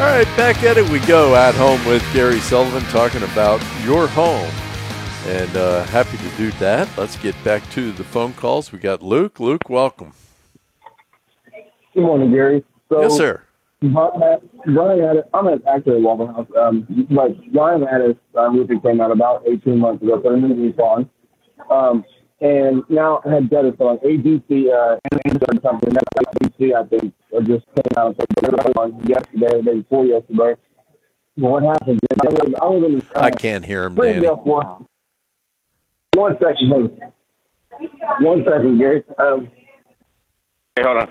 All right, back at it we go. At Home with Gary Sullivan, talking about your home. And happy to do that. Let's get back to the phone calls. We got Luke. Luke, welcome. Good morning, Gary. So, yes, sir. Brian, I'm actually at Waffle House, but Brian Addis movie came out about 18 months ago, so the movie's on. And now I had Dennis on ABC, and something. That's ABC, I think, just came out yesterday, the day before yesterday. Well, what happened is I was in the I can't hear him, Danny. One second, please. 1 second, Gary. Hey, hold on.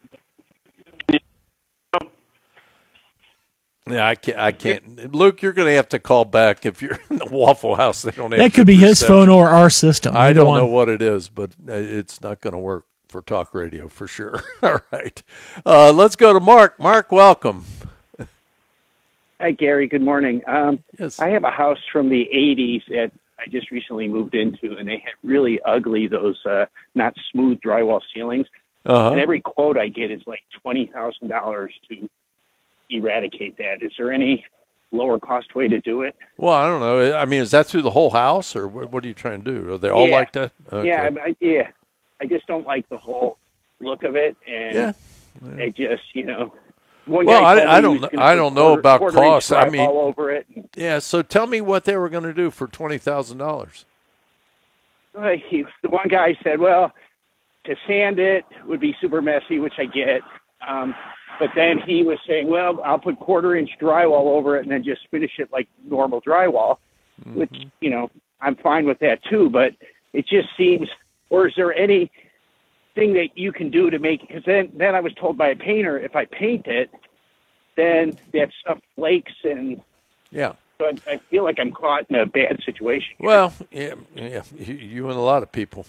Yeah, I can't. Luke, you're going to have to call back if you're in the Waffle House. They don't have that could be his phone or our system. I don't know what it is, but it's not going to work for talk radio for sure. All right. Let's go to Mark. Mark, welcome. Hi, Gary. Good morning. Yes. I have a house from the 80s that I just recently moved into, and they had really ugly, those not smooth drywall ceilings. And every quote I get is like $20,000 to eradicate that. Is there any lower cost way to do it? Well, I don't know. I mean, is that through the whole house, or what are you trying to do? Are they all like that? Okay. Yeah, I just don't like the whole look of it, and I just, one guy I don't know about costs. I mean, all over it. Yeah. So tell me what they were going to do for $20,000. The one guy said, well, to sand it would be super messy, which I get. But then he was saying, well, I'll put 1/4-inch drywall over it and then just finish it like normal drywall, which, I'm fine with that too. But it just seems, or is there anything that you can do to make it? Because then I was told by a painter, if I paint it, then that stuff flakes and so I feel like I'm caught in a bad situation. Well, yeah, you and a lot of people.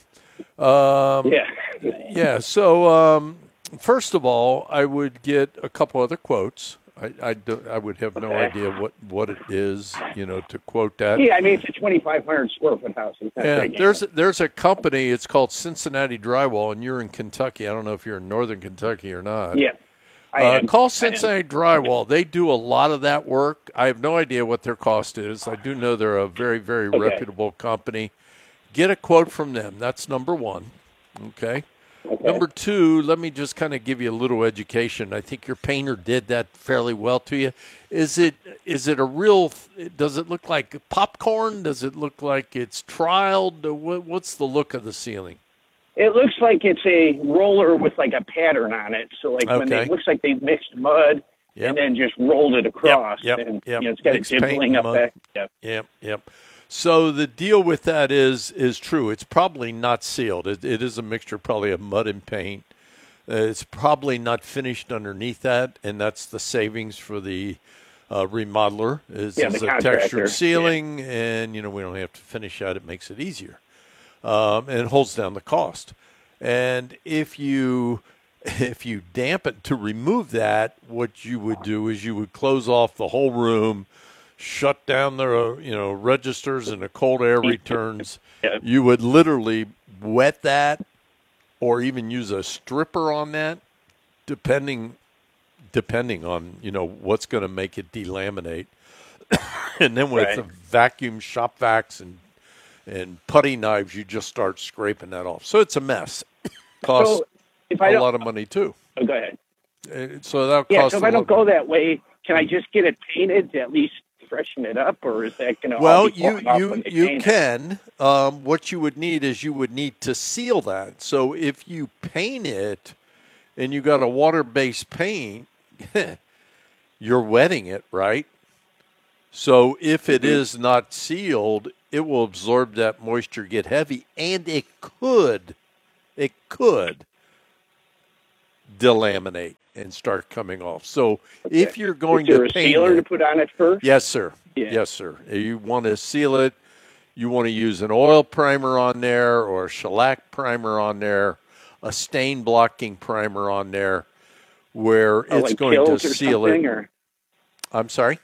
So, first of all, I would get a couple other quotes. I would have no idea what it is, to quote that. Yeah, I mean, it's a 2,500 square foot house. There's a company. It's called Cincinnati Drywall, and you're in Kentucky. I don't know if you're in northern Kentucky or not. Yeah. Call Cincinnati Drywall. They do a lot of that work. I have no idea what their cost is. I do know they're a very, very reputable company. Get a quote from them. That's number one. Okay. Number two, let me just kind of give you a little education. I think your painter did that fairly well to you. Is it a real, does it look like popcorn? Does it look like it's trialed? What's the look of the ceiling? It looks like it's a roller with like a pattern on it. So like when it looks like they mixed mud and then just rolled it across. And it's got a dimpling effect. Yep. So the deal with that is true. It's probably not sealed. It is a mixture probably of mud and paint. It's probably not finished underneath that, and that's the savings for the remodeler is a textured ceiling, and we don't have to finish that. It makes it easier, and it holds down the cost. And if you dampen to remove that, what you would do is you would close off the whole room, shut down the registers and the cold air returns. You would literally wet that, or even use a stripper on that, depending on what's going to make it delaminate. And then with the vacuum shop vacs and putty knives, you just start scraping that off. So it's a mess. Costs a lot of money too. Oh, go ahead. So that costs. So if I don't go that way, can I just get it painted to at least freshen it up, or is that going to? Well, you can. What you would need is to seal that. So if you paint it, and you got a water-based paint, you're wetting it, right? So if it is not sealed, it will absorb that moisture, get heavy, and it could delaminate and start coming off. So if you're going to paint a sealer to put on it first? Yes, sir. Yeah. Yes, sir. You want to seal it. You want to use an oil primer on there, or a shellac primer on there, a stain blocking primer on there, where it's like going to seal it. Or? I'm sorry?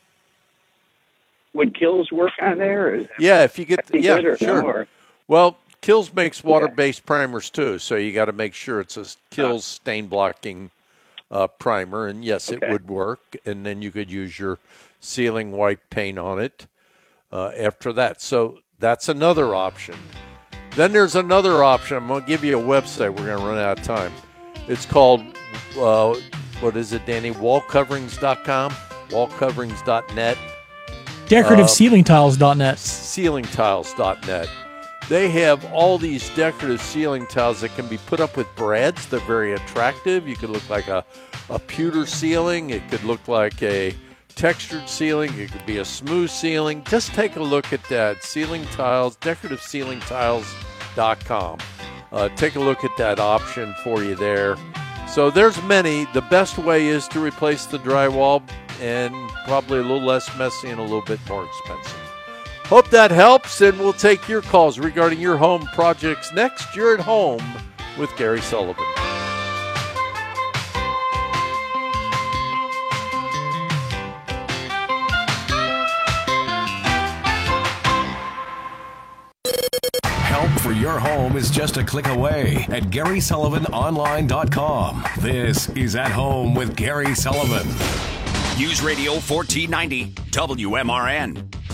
Would Kills work on there? Yeah, if you get sure. No, well, Kills makes water-based primers too, so you got to make sure it's a Kills stain blocking primer, and yes, it would work. And then you could use your sealing white paint on it after that. So that's another option. Then there's another option. I'm going to give you a website. We're going to run out of time. It's called, what is it, Danny? Wallcoverings.com, wallcoverings.net. DecorativeCeilingTiles.net. Ceilingtiles.net. They have all these decorative ceiling tiles that can be put up with brads. They're very attractive. You could look like a pewter ceiling. It could look like a textured ceiling. It could be a smooth ceiling. Just take a look at that. Ceiling tiles, decorativeceilingtiles.com. Take a look at that option for you there. So there's many. The best way is to replace the drywall, and probably a little less messy and a little bit more expensive. Hope that helps, and we'll take your calls regarding your home projects next. You're at Home with Gary Sullivan. Help for your home is just a click away at GarySullivanOnline.com. This is At Home with Gary Sullivan. News Radio 1490 WMRN.